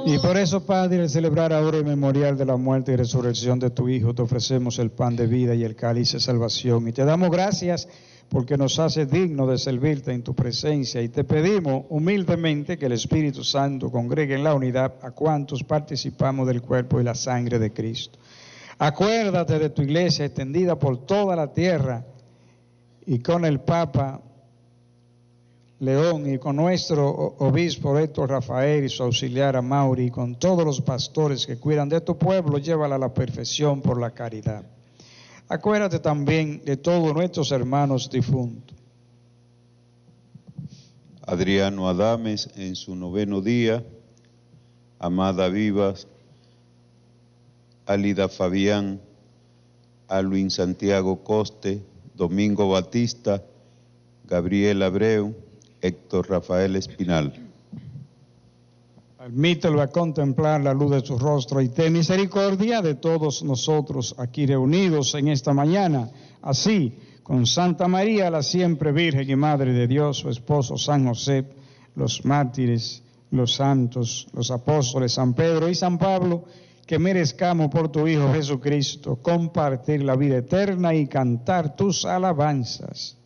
Y por eso, Padre, al celebrar ahora el memorial de la muerte y resurrección de tu Hijo, te ofrecemos el pan de vida y el cáliz de salvación. Y te damos gracias porque nos hace dignos de servirte en tu presencia. Y te pedimos humildemente que el Espíritu Santo congregue en la unidad a cuantos participamos del cuerpo y la sangre de Cristo. Acuérdate de tu iglesia extendida por toda la tierra y con el Papa León y con nuestro obispo Héctor Rafael y su auxiliar Amaury y con todos los pastores que cuidan de tu pueblo, llévala a la perfección por la caridad. Acuérdate también de todos nuestros hermanos difuntos. Adriano Adames en su 9º día, Amada Vivas, Alida Fabián, Alwin Santiago Coste, Domingo Batista, Gabriel Abreu, Héctor Rafael Espinal. Admítelo a contemplar la luz de su rostro y ten misericordia de todos nosotros aquí reunidos en esta mañana. Así, con Santa María, la siempre Virgen y Madre de Dios, su esposo San José, los mártires, los santos, los apóstoles, San Pedro y San Pablo, que merezcamos por tu Hijo Jesucristo compartir la vida eterna y cantar tus alabanzas.